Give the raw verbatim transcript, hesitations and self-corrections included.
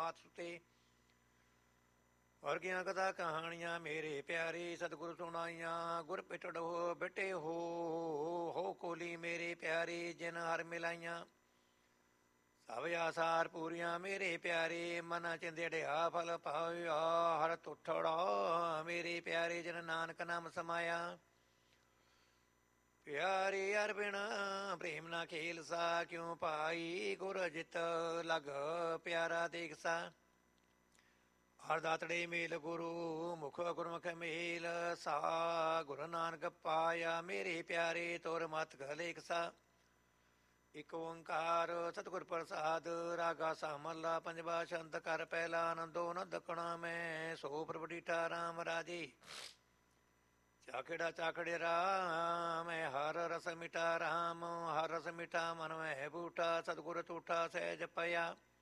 ਮਾਤ ਸੁਤੇ। ਵਰਗੀਆਂ ਕਥਾ ਕਹਾਣੀਆਂ ਮੇਰੇ ਪਿਆਰੇ ਸਤਿਗੁਰ ਸੁਣਾਈਆਂ। ਗੁਰ ਪਿਟੜੋ ਬਿਟੇ ਹੋ ਹੋ ਕੋਲੀ ਮੇਰੇ ਪਿਆਰੇ ਜਿਨ ਹਰ ਮਿਲਾਈਆਂ। ਸਭ ਆਸਾਰ ਪੂਰੀਆਂ ਮੇਰੇ ਪਿਆਰੇ ਮਨ ਚਿੰਦੜਿਆ ਫਲ ਪਾਇਆ। ਹਰ ਤੁਠੜਾ ਮੇਰੇ ਪਿਆਰੇ ਜਨ ਨਾਨਕ ਨਾਮ ਸਮਾਇਆ। ਪਿਆਰੇ ਹਰ ਬਿਨਾ ਪ੍ਰੇਮ ਨਾ ਖੇਲ ਸਾ ਕਿਉ ਭਾਈ ਗੁਰ ਜਿਤ ਲਗ ਪਿਆਰਾ ਦੇਖ ਸਾ। ਹਰ ਦਾਤੜੇ ਮੇਲ ਗੁਰੂ ਮੁਖ ਗੁਰਮੁਖ ਮੇਲ ਸਾ। ਗੁਰੂ ਨਾਨਕ ਪਾਇਆ ਮੇਰੇ ਪਿਆਰੇ ਤੁਰ ਮਤ ਗਲੇਕ ਸਾ। ਇਕ ਓੰਕਾਰ ਸਤਿਗੁਰ ਪ੍ਰਸਾਦ ਰਾਗਾ ਸਾਮਲਾ ਪੰਜਵਾ ਛੰਦ ਕਰ ਪਹਿਲਾ ਆਨੰਦੋ ਨ ਦਕਣਾ ਮੈਂ ਸੋ ਪ੍ਰਭ ਡੀਠਾ ਰਾਮ ਰਾਜੇ। ਚਾਖੜਾ ਚਾਖੜੇ ਰਾਮ ਹਰ ਰਸ ਮਿਟਾ ਰਾਮ ਹਰ ਰਸ ਮਿਟਾ ਮਨ ਮਹਿ ਬੂਠਾ। ਸਤਿਗੁਰ ਟੂਠਾ ਸਹਿਜ ਪਿਆ